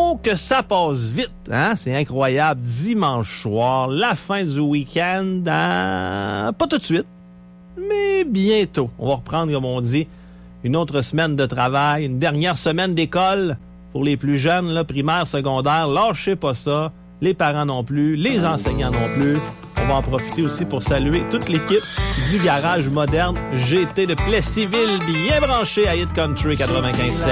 Oh, que ça passe vite, hein? C'est incroyable. Dimanche soir, la fin du week-end, pas tout de suite, mais bientôt. On va reprendre, comme on dit, une autre semaine de travail, une dernière semaine d'école pour les plus jeunes, là, primaire, secondaire. Lâchez pas ça. Les parents non plus, les enseignants non plus. On va en profiter aussi pour saluer toute l'équipe du Garage Moderne GT de Plessisville, bien branché à Hit Country 95.7.